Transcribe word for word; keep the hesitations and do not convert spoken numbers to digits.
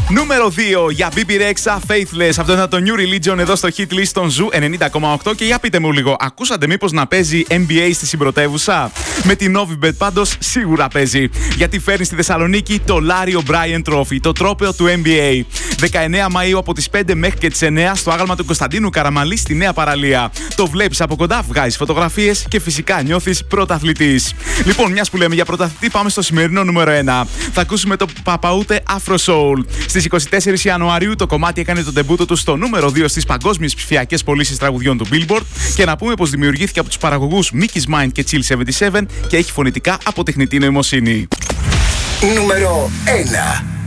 Νούμερο δύο για μπι μπι Rexha, Faithless. Αυτό ήταν το New Religion εδώ στο Hit List των Zoo ενενήντα κόμμα οκτώ. Και για πείτε μου λίγο, ακούσατε μήπως να παίζει N B A στη συμπρωτεύουσα? Με την Novibet πάντως σίγουρα παίζει. Γιατί φέρνει στη Θεσσαλονίκη το Larry O'Brien Trophy, το τρόπαιο του N B A. δεκαεννέα Μαΐου από τις πέντε μέχρι και τις εννέα στο άγαλμα του Κωνσταντίνου Καραμανλή στη Νέα Παραλία. Το βλέπεις από κοντά, βγάζεις φωτογραφίες και φυσικά νιώθεις πρωταθλητής. Λοιπόν, μιας που λέμε για πρωταθλητή, πάμε στο σημερινό νούμερο ένα. Θα ακούσουμε το Παπαούτε Afro Soul. Στις είκοσι τέσσερις Ιανουαρίου το κομμάτι έκανε τον ντεμπούτο του στο νούμερο δύο στις παγκόσμιες ψηφιακές πωλήσεις τραγουδιών του Billboard. Και να πούμε πως δημιουργήθηκε από τους παραγωγούς Mickey's Mind και Chill εβδομήντα επτά και έχει φωνητικά από τεχνητή νοημοσύνη. Νούμερο ένα.